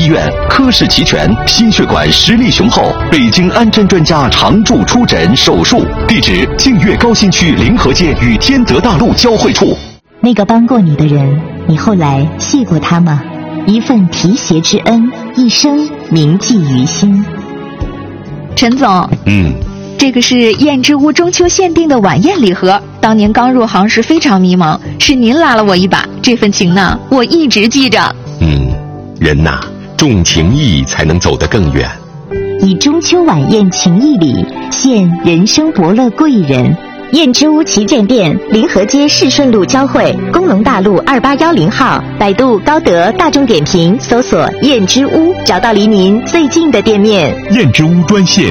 医院，科室齐全，心血管实力雄厚，北京安针专家常驻出诊手术。地址：净月高新区临河街与天德大路交汇处。 那个帮过你的人，你后来谢过他吗？一份提携之恩，一生铭记于心。 陈总，这个是燕之屋中秋限定的晚宴礼盒，当年刚入行时非常迷茫，是您拉了我一把，这份情呢，我一直记着。 人呐，重情义才能走得更远。 以中秋晚宴情谊礼，献人生伯乐贵人。燕之屋旗舰店，临河街市顺路交汇，工农大路2810号，百度、高德、大众点评搜索燕之屋，找到离您最近的店面。 燕之屋专线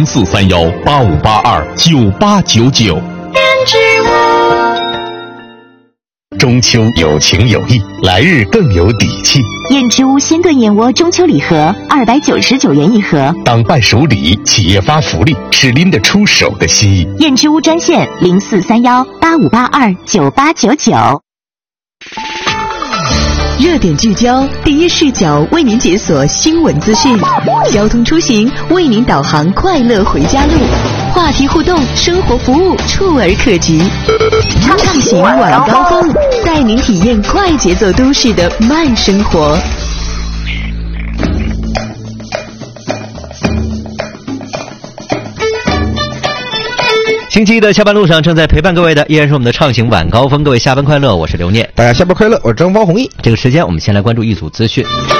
043185829899。燕之屋。中秋有情有义，来日更有底气。 燕之屋鲜炖燕窝中秋礼盒299元一盒， 当伴手礼，企业发福利，是拎得出手的心意。 燕之屋专线043185829899。 热点聚焦，第一视角为您解锁新闻资讯，交通出行为您导航快乐回家路，话题互动，生活服务触而可及。畅行晚高峰，带您体验快节奏都市的慢生活。 星期一的下班路上，正在陪伴各位的依然是我们的畅行晚高峰。各位下班快乐，我是刘念。 大家下班快乐，我是张方弘毅。 这个时间我们先来关注一组资讯。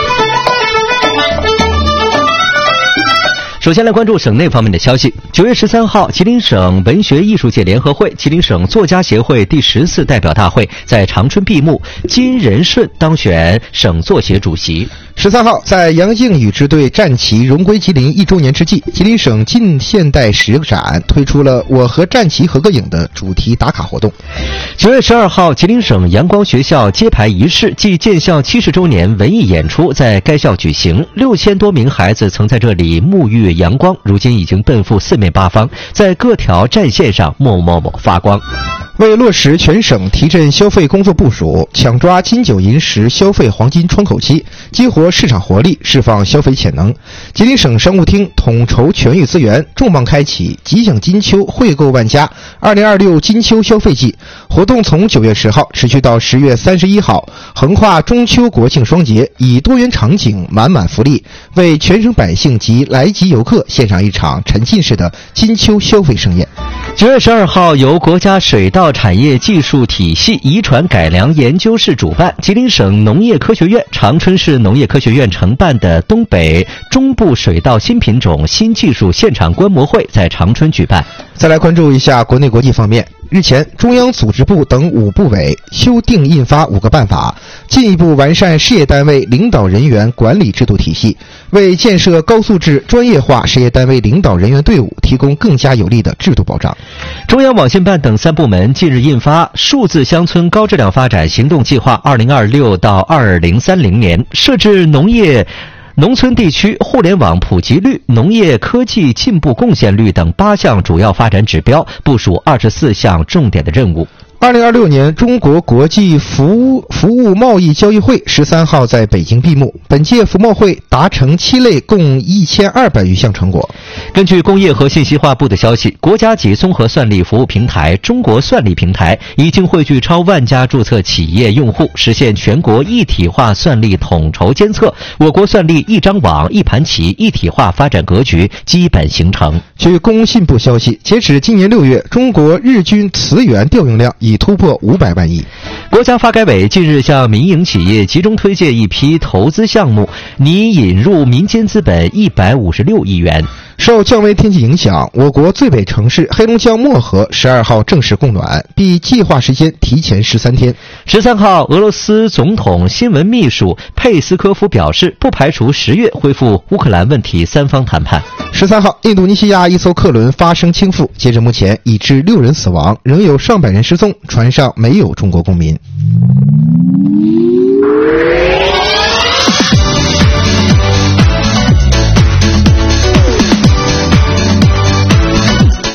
首先来关注省内方面的消息。9月13号，吉林省文学艺术界联合会、吉林省作家协会第14代表大会在长春闭幕，金仁顺当选省作协主席。 13号，在杨靖宇支队战旗荣归吉林1周年之际，吉林省近现代史展推出了“我和战旗合个影”的主题打卡活动。 9月12号，吉林省阳光学校揭牌仪式暨建校70周年文艺演出在该校举行，6000多名孩子曾在这里沐浴阳光，如今已经奔赴四面八方，在各条战线上默默发光。 为落实全省提振消费工作部署，抢抓金九银十消费黄金窗口期，激活市场活力，释放消费潜能，吉林省商务厅统筹全域资源，重磅开启吉祥金秋惠购万家2026金秋消费季活动，从9月10号持续到10月31号，横跨中秋国庆双节，以多元场景、满满福利，为全省百姓及来吉游客献上一场沉浸式的金秋消费盛宴。 9月12号，由国家水稻产业技术体系遗传改良研究室主办，吉林省农业科学院、长春市农业科学院承办的东北中部水稻新品种新技术现场观摩会在长春举办。 再来关注一下国内国际方面。日前，中央组织部等5部委修订印发5个办法，进一步完善事业单位领导人员管理制度体系，为建设高素质专业化事业单位领导人员队伍提供更加有力的制度保障。 中央网信办等3部门近日印发《数字乡村高质量发展行动计划2026到2030年》，设置农村地区互联网普及率、农业科技进步贡献率等8项主要发展指标，部署24项重点的任务。 2026年中国国际服务贸易交易会13号在北京闭幕，本届服贸会达成7类共1200余项成果。 根据工业和信息化部的消息，国家级综合算力服务平台中国算力平台已经汇聚超万家注册企业用户，实现全国一体化算力统筹监测，我国算力一张网一盘棋一体化发展格局基本形成。 据工信部消息，截止今年6月，中国日均磁源调用量已突破500万亿。 国家发改委近日向民营企业集中推介一批投资项目，拟引入民间资本156亿元。 受降温天气影响，我国最北城市黑龙江漠河12号正式供暖，比计划时间提前13天。 13号，俄罗斯总统新闻秘书佩斯科夫表示，不排除10月恢复乌克兰问题3方谈判。 13号，印度尼西亚一艘客轮发生倾覆，截至目前已致6人死亡，仍有上百人失踪，船上没有中国公民。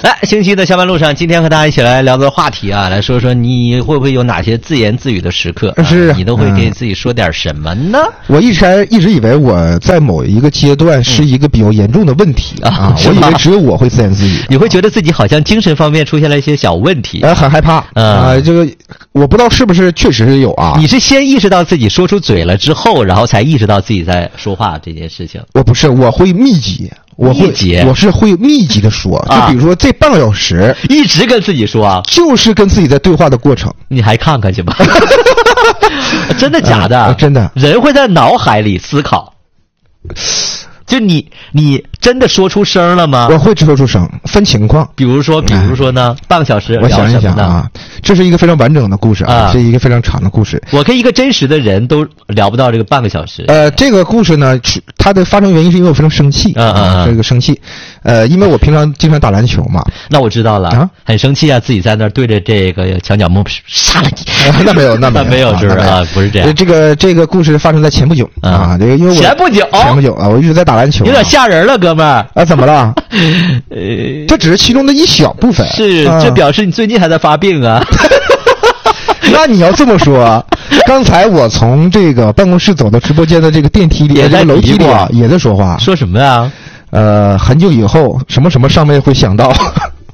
来，星期的下班路上，今天和大家一起来聊个话题啊，来说说你会不会有哪些自言自语的时刻？ 是， 你都会给自己说点什么呢？ 我一直以为我在某一个阶段是一个比较严重的问题啊，我以为只有我会自言自语。 你会觉得自己好像精神方面出现了一些小问题， 很害怕这个我不知道是不是确实是有啊。 你是先意识到自己说出嘴了之后，然后才意识到自己在说话这件事情？ 我不是，我会密集。我是会密集的说，就比如说这半个小时一直跟自己说啊， 就是跟自己在对话的过程。 你还看看去吧。真的假的？ 真的。 人会在脑海里思考。就你真的说出声了吗？ 我会说出声，分情况。 比如说呢，半个小时。 我想一想啊，这是一个非常完整的故事啊，是一个非常长的故事。 我跟一个真实的人都聊不到这个半个小时。 这个故事呢，它的发生原因是因为我非常生气这个生气，因为我平常经常打篮球嘛。 那我知道了啊，很生气啊，自己在那儿对着这个墙角木杀了你。 那没有， 没有，是啊，不是这样。 这个故事发生在前不久啊，这个因为我前不久啊，我一直在打篮球， 有点吓人了，哥们儿啊，怎么了？这只是其中的一小部分。 是，这表示你最近还在发病啊。 那你要这么说，刚才我从这个办公室走到直播间的这个电梯里，这个楼梯里也在说话。 说什么呀？ 很久以后，什么什么上面会想到。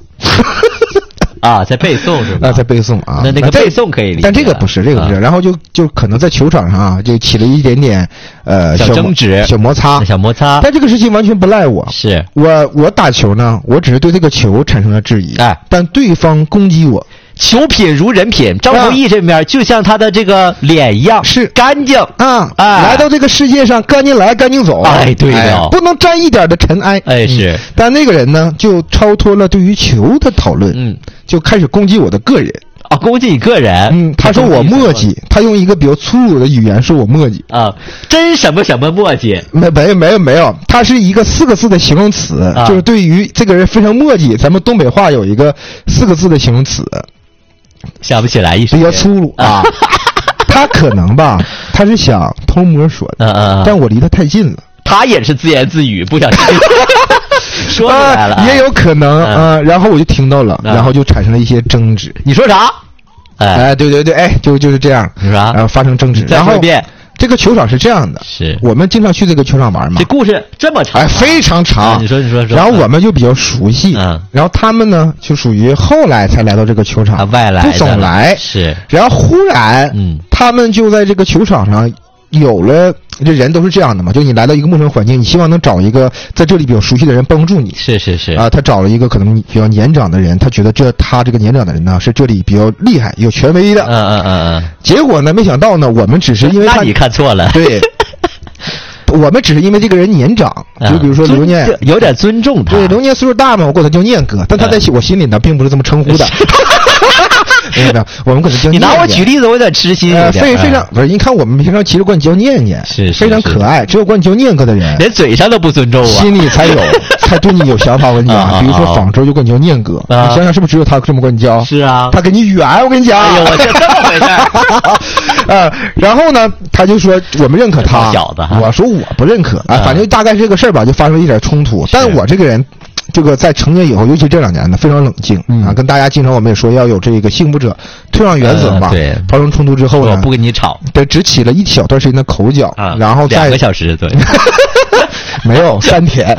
啊，在背诵是吧？ 在背诵啊。 那个背诵可以理解， 但这个不是。然后就可能在球场上啊，就起了一点点小争执、 小摩擦。但这个事情完全不赖我。 是我打球呢，我只是对这个球产生了质疑。但对方攻击我。 球品如人品，张丰毅这边就像他的这个脸一样， 是干净啊！来到这个世界上，干净来干净走。 对的， 不能沾一点的尘埃。 是。 但那个人呢，就超脱了对于球的讨论，就开始攻击我的个人。 攻击你个人。 他说我墨迹，他用一个比较粗鲁的语言说我墨迹啊，真什么什么墨迹？ 没有，它是一个4个字的形容词，就是对于这个人非常墨迹。咱们东北话有一个4个字的形容词。 想不起来一时比较粗鲁啊，他可能吧，他是想偷摸说的，但我离他太近了， 他也是自言自语，不小心说出来了， 也有可能然后我就听到了，然后就产生了一些争执。 你说啥？ 对，就是这样， 是吧？ 然后发生争执， 再说一遍。 这个球场是这样的， 是我们经常去这个球场玩嘛。 这故事这么长， 非常长。 你说。 然后我们就比较熟悉，然后他们呢就属于后来才来到这个球场， 外来不总来。 是， 然后忽然，他们就在这个球场上有了。这人都是这样的嘛，就你来到一个陌生环境，你希望能找一个在这里比较熟悉的人帮助你。 是啊，他找了一个可能比较年长的人，他觉得他这个年长的人呢是这里比较厉害、有权威的。结果呢，没想到呢，我们只是因为那你看错了。 对。我们只是因为这个人年长，就比如说刘念， 有点尊重他。 对，刘念岁数大嘛，我管他叫念哥，但他在我心里呢，并不是这么称呼的。没有，我们管他叫念。 你拿我举例子，我有点痴心。 非常不是，你看我们平常其实管你叫念念， 是非常可爱。只有管你叫念哥的人， 连嘴上都不尊重我， 心里才对你有想法。我跟你讲，比如说仿州就管你叫念哥，你想想是不是只有他这么管你叫？ 是啊， 他跟你远，我跟你讲。 哎呦，我这么回事。 然后呢，他就说我们认可他，我说我不认可反正大概这个事儿吧，就发生一点冲突。但我这个人。这个在成年以后，尤其这2年呢，非常冷静跟大家经常我们也说要有这个幸福者退让原则嘛。 对， 发生冲突之后呢， 我不跟你吵， 对，只起了一小段时间的口角然后再 2个小时对， 没有3天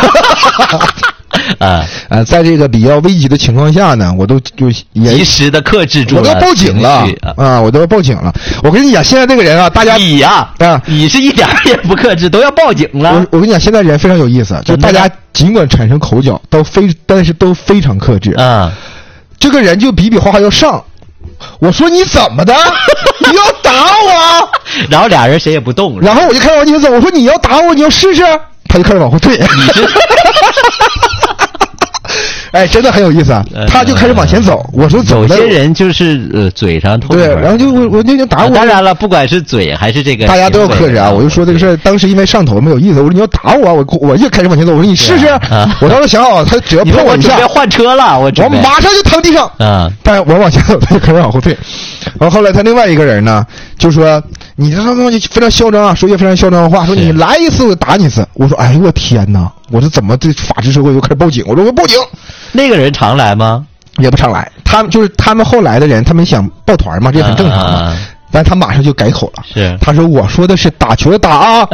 在这个比较危急的情况下呢，我都就及时的克制住了， 我都要报警了我都要报警了。我跟你讲，现在这个人大家你是一点也不克制，都要报警了。 我跟你讲，现在人非常有意思，就大家尽管产生口角，但是都非常克制这个人就比划划要上。我说你怎么的？你要打我？ 然后俩人谁也不动， 然后我就开始往前走。我说你要打我，你要试试。他就开始往后退。真的很有意思他就开始往前走。我说有些人就是嘴上痛对，然后就我那就打我。 当然了，不管是嘴还是这个， 大家都要克制我就说这个事儿，当时因为上头没有意思，我说你要打我，我就开始往前走。我说你试试。我当时想好，他只要碰我一下， 准备换车了，我马上就躺地上。但我往前走，他就开始往后退。然后后来他另外一个人呢，就说你这东西非常嚣张说一些非常嚣张的话，说你来一次我打你一次。我说哎呦我天哪！我说怎么这法治社会又开始报警？我说我报警。 那个人常来吗？ 也不常来。他们后来的人，他们想抱团嘛，这很正常嘛。但他马上就改口了， 是他说我说的是打球的打啊。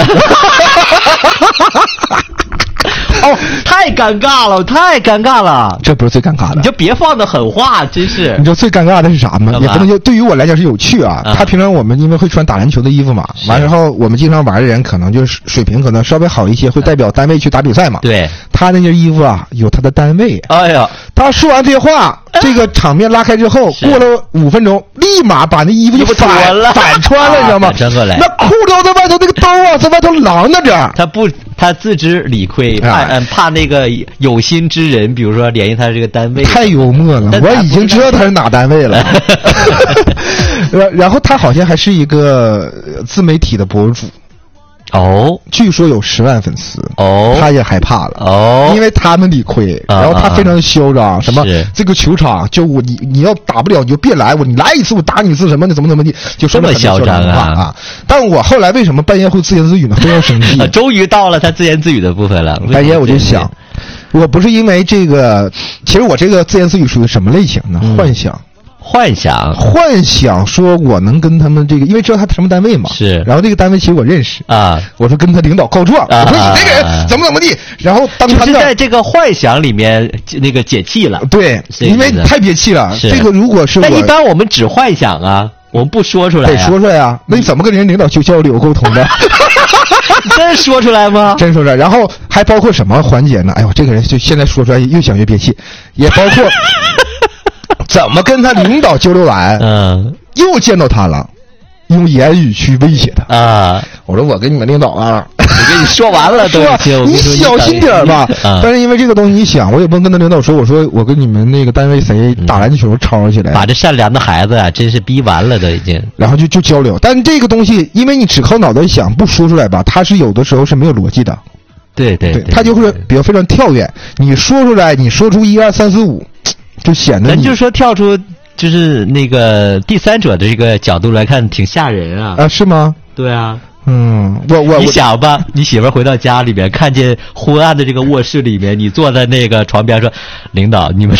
哦，太尴尬了，太尴尬了！ 这不是最尴尬的， 你就别放的狠话，真是。 你知道最尴尬的是啥吗？也不能就对于我来讲是有趣啊。他平常我们因为会穿打篮球的衣服嘛，完然后我们经常玩的人可能就是水平可能稍微好一些，会代表单位去打比赛嘛。 对， 他那件衣服啊有他的单位。 哎呀， 他说完这话，这个场面拉开之后，过了5分钟，立马把那衣服就反穿了，你知道吗？ 真过来， 那裤兜在外头，那个兜啊在外头藏着着。 他自知理亏，怕那个有心之人，比如说联系他这个单位。 太幽默了，我已经知道他是哪单位了。然后他好像还是一个自媒体的博主。 哦， 据说有10万粉丝。 哦， 他也害怕了。 哦， 因为他们理亏，然后他非常的嚣张，什么这个球场就你要打不了你就别来，你来一次我打你一次什么的，怎么地，就说这么嚣张啊！但我后来为什么半夜会自言自语呢？非常生气。 终于到了他自言自语的部分了。 半夜我就想，我不是因为这个，其实我这个自言自语属于什么类型呢？幻想说我能跟他们这个，因为知道他什么单位嘛， 是， 然后这个单位其实我认识啊，我说跟他领导告状，我说你那个人怎么地，然后当他就是在这个幻想里面那个解气了， 对，因为太憋气了。这个如果是但一般我们只幻想啊，我们不说出来， 得说出来啊。那你怎么跟人领导去交流沟通的？ 真说出来吗？ 真说出来。然后还包括什么环节呢？哎呦，这个人就现在说出来越想越憋气，也包括。怎么跟他领导交流完？又见到他了，用言语去威胁他啊！我说我跟你们领导啊， 我跟你说完了都已经， 你小心点吧。但是因为这个东西，你想，我也不能跟他领导说，我说我跟你们那个单位谁打篮球吵起来， 把这善良的孩子啊，真是逼完了都已经。 然后就交流，但这个东西，因为你只靠脑袋想，不说出来吧，他是有的时候是没有逻辑的。 对， 他就会比较非常跳跃。你说出来，你说出1、2、3、4、5。就显得咱就说跳出就是那个第三者的这个角度来看，挺吓人啊！ 啊，是吗？ 对啊， 你想吧，你媳妇回到家里面，看见昏暗的这个卧室里面，你坐在那个床边说：“领导，你们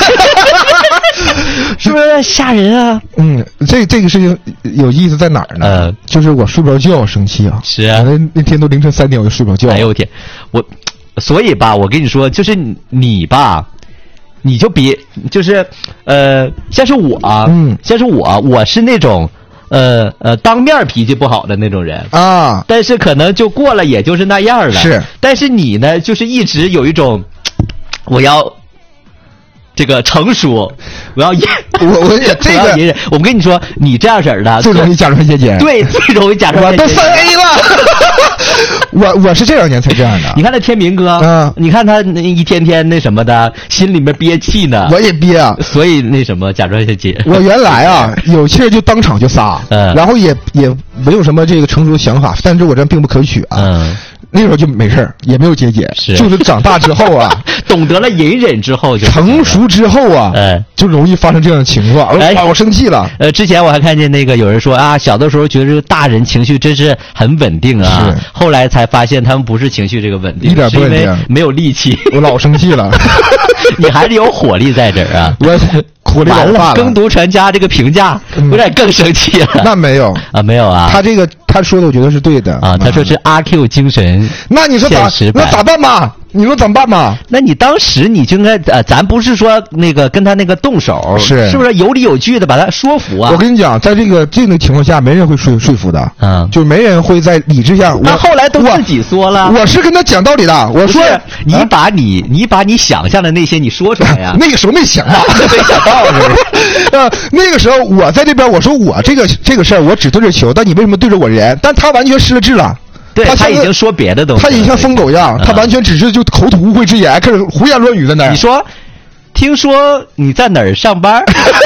是不是吓人啊？” 这个事情有意思在哪儿呢？就是我睡不着觉，生气啊！是啊，那天都凌晨3点我就睡不着觉。 哎呦我天，所以吧，我跟你说，就是你吧。你就别就是像是我是那种当面脾气不好的那种人啊，但是可能就过了也就是那样了。是，但是你呢，就是一直有一种我要这个成熟，我要我也这个隐忍。我跟你说，你这样式儿的最容易假装借钱， 对，最容易假装借钱。 我都3A 了。我是这2年才这样的。 你看那天明哥，你看他那一天天那什么的，心里面憋气呢。 我也憋啊， 所以那什么假装借钱。 我原来啊有气儿就当场就撒，然后也没有什么这个成熟的想法，但是我这并不可取啊。那时候就没事儿，也没有结节，就是长大之后啊， 懂得了隐忍之后， 成熟之后啊，就容易发生这样的情况。我生气了。 之前我还看见那个有人说啊，小的时候觉得这个大人情绪真是很稳定啊，后来才发现他们不是情绪这个稳定， 一点不稳定， 没有力气。 我老生气了。 你还是有火力在这儿啊！ 我火力老大了。 耕读传家这个评价，有点更生气了。 那没有啊，没有啊。 他说的，我觉得是对的啊。他说是阿 Q 精神。 那你说咋办嘛？你说怎么办嘛？ 那你当时你就应该咱不是说那个跟他那个动手，是不是有理有据的把他说服啊？ 我跟你讲，在这个情况下，没人会说服的，就没人会在理智下。 那后来都自己说了。 我是跟他讲道理的，我说你把你想象的那些你说出来呀。 那个时候没想到，没想到那个时候我在这边，我说我这个事儿我只对着球，但你为什么对着我人？但他完全失了智了。 对，他已经说别的东西， 他已经像疯狗一样，他完全只是就口吐污秽之言，开始胡言乱语在那儿。 你说，听说你在哪儿上班？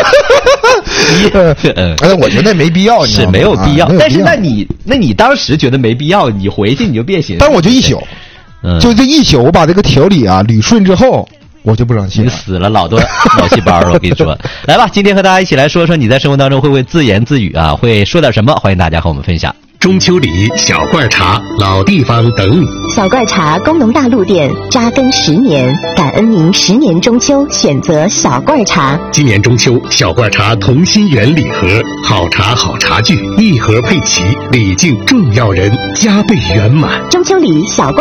我觉得没必要， 是没有必要。但是那你当时觉得没必要，你回去你就别寻思。 但我就一宿，就这一宿，我把这个条理啊捋顺之后，我就不生气了。 你死了老多脑细胞了，我跟你说。来吧，今天和大家一起来说说你在生活当中会不会自言自语啊？会说点什么？欢迎大家和我们分享。 中秋礼、小罐茶、老地方等你。 小罐茶工农大陆店扎根10年，感恩您10年中秋选择小罐茶。 今年中秋，小罐茶同心圆礼盒，好茶好茶具，一盒配齐，礼敬重要人，加倍圆满。 中秋礼小罐